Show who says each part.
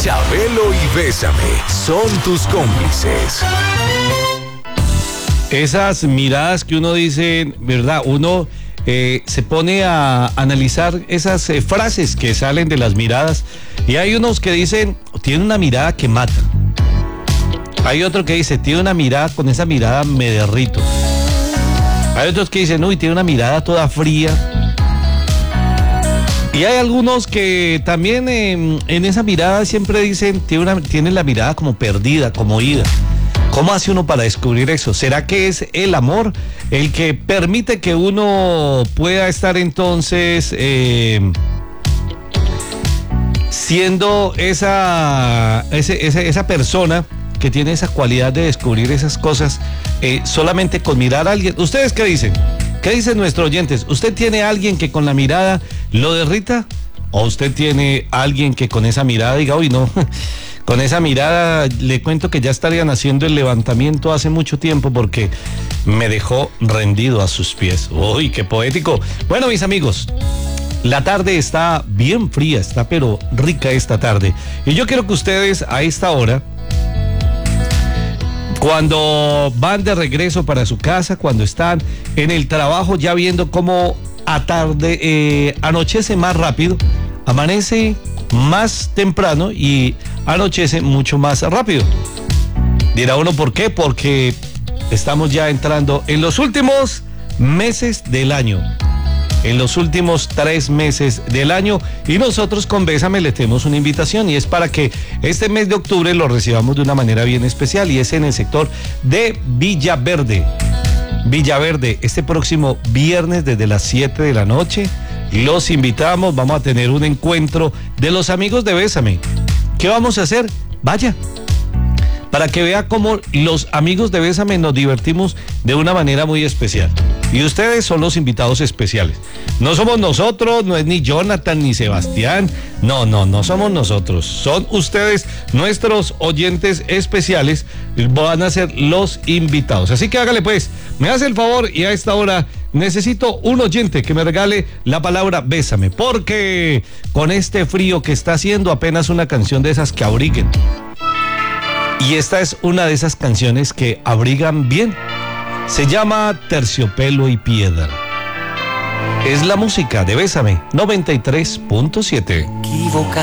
Speaker 1: Chabelo y Bésame son tus cómplices.
Speaker 2: Esas miradas que uno dice, ¿verdad? Uno se pone a analizar esas frases que salen de las miradas y hay unos que dicen, tiene una mirada que mata. Hay otro que dice, tiene una mirada, con esa mirada me derrito. Hay otros que dicen, uy, tiene una mirada toda fría. Y hay algunos que también en esa mirada siempre dicen, tiene la mirada como perdida, como ida. ¿Cómo hace uno para descubrir eso? ¿Será que es el amor el que permite que uno pueda estar entonces siendo esa persona que tiene esa cualidad de descubrir esas cosas solamente con mirar a alguien? ¿Ustedes qué dicen? ¿Qué dicen nuestros oyentes? ¿Usted tiene a alguien que con la mirada lo derrita? ¿O usted tiene a alguien que con esa mirada diga, uy, no, con esa mirada le cuento que ya estarían haciendo el levantamiento hace mucho tiempo porque me dejó rendido a sus pies? Uy, qué poético. Bueno, mis amigos, la tarde está bien fría, está pero rica esta tarde. Y yo quiero que ustedes a esta hora, cuando van de regreso para su casa, cuando están en el trabajo, ya viendo cómo anochece más rápido, amanece más temprano y anochece mucho más rápido. Dirá uno, ¿por qué? Porque estamos ya entrando en los últimos meses del año. En los últimos 3 meses del año, y nosotros con Bésame le tenemos una invitación y es para que este mes de octubre lo recibamos de una manera bien especial y es en el sector de Villaverde. Villaverde, este próximo viernes desde las 7 de la noche, los invitamos, vamos a tener un encuentro de los amigos de Bésame. ¿Qué vamos a hacer? Vaya, para que vea cómo los amigos de Bésame nos divertimos de una manera muy especial. Y ustedes son los invitados especiales. No somos nosotros, no es ni Jonathan ni Sebastián. No somos nosotros. Son ustedes, nuestros oyentes especiales, van a ser los invitados. Así que hágale pues, me hace el favor y a esta hora necesito un oyente que me regale la palabra Bésame. Porque con este frío que está haciendo, apenas una canción de esas que abriguen. Y esta es una de esas canciones que abrigan bien. Se llama Terciopelo y Piedra. Es la música de Bésame 93.7.
Speaker 3: Equivocado.